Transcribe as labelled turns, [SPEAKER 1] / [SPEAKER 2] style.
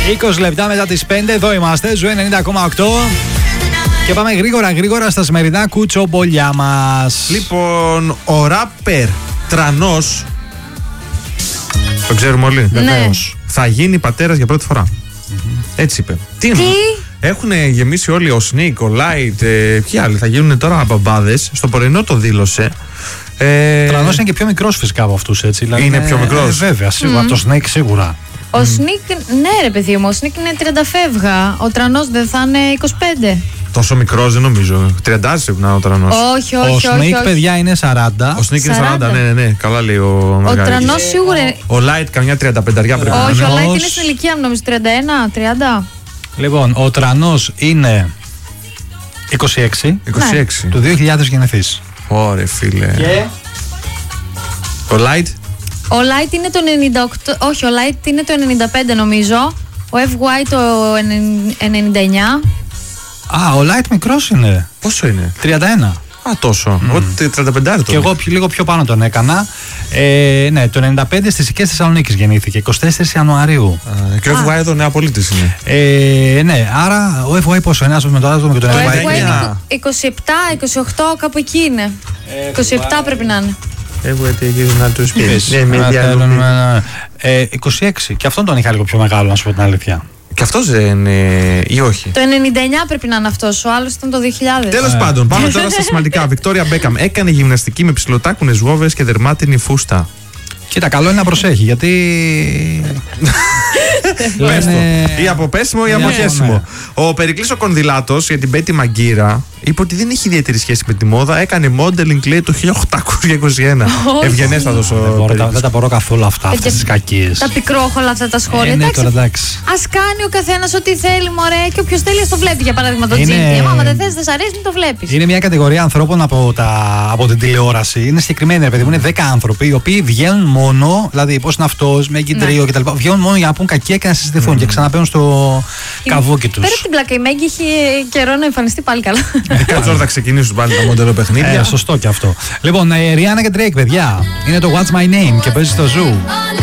[SPEAKER 1] 20 λεπτά μετά τις 5, εδώ είμαστε, Ζου 90,8. Και πάμε γρήγορα στα σημερινά κουτσομπολιά μας.
[SPEAKER 2] Λοιπόν, ο ράπερ Τρανός, το ξέρουμε όλοι,
[SPEAKER 3] βεβαίως,
[SPEAKER 2] θα γίνει πατέρας για πρώτη φορά. Έτσι είπε. Τι? Έχουν γεμίσει όλοι, ο Sneak, ο Light, ποιοι άλλοι θα γίνουν τώρα μπαμπάδες. Στο πρωινό το δήλωσε.
[SPEAKER 1] Τρανός είναι και πιο μικρός φυσικά από αυτούς, έτσι. Δηλαδή
[SPEAKER 2] είναι πιο μικρός.
[SPEAKER 1] Βέβαια, σίγουρα. Από το Snake σίγουρα.
[SPEAKER 3] Ο Sneak, ναι ρε παιδί μου, ο Sneak είναι 30 φεύγα. Ο Τρανός δεν θα είναι 25.
[SPEAKER 2] Τόσο μικρός δεν νομίζω. 30 πρέπει να είναι ο Τρανός.
[SPEAKER 3] Όχι.
[SPEAKER 1] Ο Snake, παιδιά, είναι 40.
[SPEAKER 2] Ο Snake είναι 40, ναι. Καλά λέει ο Μαργαρίτης.
[SPEAKER 3] Ο Τρανός σίγουρα.
[SPEAKER 2] Ο Light καμιά 35 πρέπει να είναι.
[SPEAKER 3] Όχι, ο Light είναι στην ηλικία μου, νομίζω 31, 30.
[SPEAKER 1] Λοιπόν, ο Τρανός είναι 26.
[SPEAKER 2] Του
[SPEAKER 1] 2000 γενεθής.
[SPEAKER 2] Ωραία, φίλε.
[SPEAKER 1] Και
[SPEAKER 3] Ο
[SPEAKER 2] ο Light
[SPEAKER 3] Light είναι το 98. Όχι, ο Light είναι το 95 νομίζω. Ο FY το 99.
[SPEAKER 1] Α, ο Light μικρός είναι.
[SPEAKER 2] Πόσο είναι?
[SPEAKER 1] 31.
[SPEAKER 2] Α, τόσο. Ότι 35
[SPEAKER 1] Και εγώ λίγο πιο πάνω τον έκανα. Ναι, το 95 στις Οικίες Θεσσαλονίκης γεννήθηκε. 24 Ιανουαρίου.
[SPEAKER 2] Και ο FY εδώ Νεαπολίτης είναι.
[SPEAKER 1] Ναι, άρα ο FY πόσο? Ένας με τον άλλο και τον
[SPEAKER 3] Ο
[SPEAKER 1] FY.
[SPEAKER 3] FY είναι 27, 28, κάπου εκεί είναι. 27 πρέπει να είναι.
[SPEAKER 2] Να τους πεις.
[SPEAKER 1] 26. Και αυτόν τον είχα λίγο πιο μεγάλο, να σου πω την αλήθεια.
[SPEAKER 2] Και αυτός δεν ή όχι?
[SPEAKER 3] Το 99 πρέπει να είναι αυτός, ο άλλος ήταν το 2000.
[SPEAKER 2] Τέλος πάντων, πάμε τώρα στα σημαντικά. Βικτόρια Μπέκαμ έκανε γυμναστική με ψιλοτάκουνες βόβες και δερμάτινη φούστα.
[SPEAKER 1] Κοίτα, καλό είναι να προσέχει, γιατί...
[SPEAKER 2] Πες το. Ή από πέσιμο ή από χέσιμο. Ο Περικλής ο Κονδυλάτος για την Πέτη Μαγκύρα είπε ότι δεν έχει ιδιαίτερη σχέση με τη μόδα. Έκανε modeling, λέει, το 1821. Ευγενέστατος ο Περικλής.
[SPEAKER 1] Δεν τα μπορώ καθόλου αυτά, αυτές τις κακίες.
[SPEAKER 3] Τα πικρόχολα αυτά τα σχόλια.
[SPEAKER 1] Ναι, τώρα εντάξει.
[SPEAKER 3] Ας κάνει ο καθένας ό,τι θέλει, μωρέ. Και όποιος θέλει, το βλέπει. Για παράδειγμα, το GT. Άμα δεν θες, δεν σ' αρέσει, μην το βλέπεις.
[SPEAKER 1] Είναι μια κατηγορία ανθρώπων από την τηλεόραση. Είναι συγκεκριμένοι, ρε παιδί μου. Είναι 10 άνθρωποι οι οποίοι βγαίνουν μόνο, δηλαδή πώς είναι αυτός, με εγκυντρίο κτλ. Βγαίνουν μόνο για να πούν κακία και να συζητηθούν και ξαναπαίρουν στο καβούκι τους.
[SPEAKER 3] Πέρα από την πλάκα, η Μέγκη έχει καιρό να εμφανιστεί πάλι καλά.
[SPEAKER 2] Κάτσε τώρα θα ξεκινήσουν πάλι τα μοντέλο παιχνίδια.
[SPEAKER 1] Σωστό και αυτό. Λοιπόν, Rihanna και Drake, παιδιά. Είναι το What's My Name και παίζει στο Zoo.